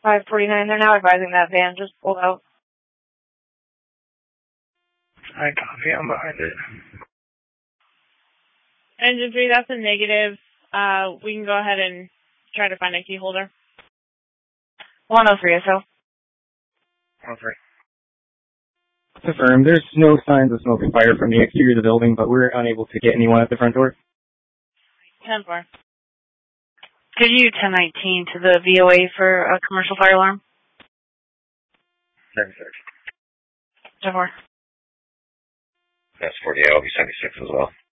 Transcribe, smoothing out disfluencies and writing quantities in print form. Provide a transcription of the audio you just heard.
549, they're now advising that van just pulled out. I copy, I'm behind it. Engine 3, that's a negative. We can go ahead and try to find a key holder. 103 SO. 103. Confirmed. There's no signs of smoke and fire from the exterior of the building, but we're unable to get anyone at the front door. 10-4. Could you 1019 to the VOA for a commercial fire alarm? 76. 10-4. That's 48, I'll be 76 as well.